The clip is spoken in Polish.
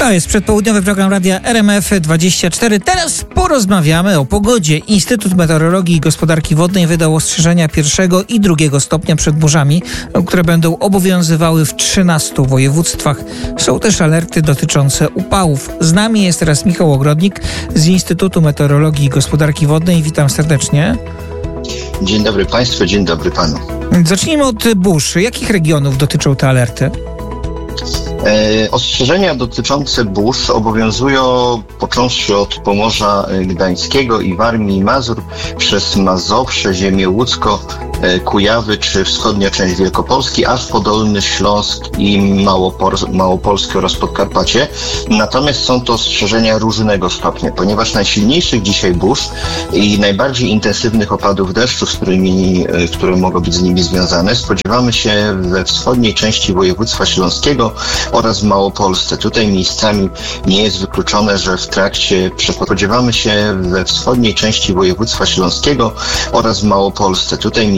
To jest przedpołudniowy program Radia RMF24. Teraz porozmawiamy o pogodzie. Instytut Meteorologii i Gospodarki Wodnej wydał ostrzeżenia 1. i 2. stopnia przed burzami, które będą obowiązywały w 13 województwach. Są też alerty dotyczące upałów. Z nami jest teraz Michał Ogrodnik z Instytutu Meteorologii i Gospodarki Wodnej. Witam serdecznie. Dzień dobry Państwu, dzień dobry Panu. Zacznijmy od burz. Jakich regionów dotyczą te alerty? Ostrzeżenia dotyczące burz obowiązują począwszy od Pomorza Gdańskiego i Warmii i Mazur przez Mazowsze, ziemię łódzko, Kujawy czy wschodnia część Wielkopolski, aż po Dolny Śląsk i Małopolskę oraz Podkarpacie. Natomiast są to ostrzeżenia różnego stopnia, ponieważ najsilniejszych dzisiaj burz i najbardziej intensywnych opadów deszczu, które mogą być z nimi związane, spodziewamy się we wschodniej części województwa śląskiego oraz w Małopolsce. Tutaj miejscami nie jest wykluczone, że spodziewamy się we wschodniej części województwa śląskiego oraz w Małopolsce. Tutaj